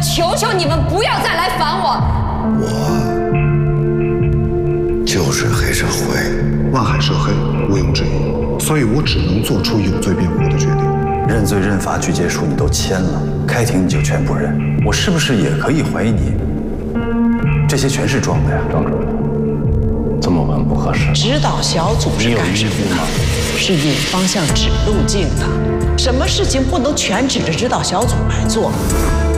求求你们不要再来烦我。 我就是黑社会， 万海涉黑，毋庸置疑，所以我只能做出有罪辩护的决定。 认罪认罚具结书你都签了，开庭你就全部认，我是不是也可以怀疑你？这些全是装的呀，庄主任。这么问不合适。 指导小组是干什么的？是引方向、指路径的。什么事情不能全指着指导小组来做？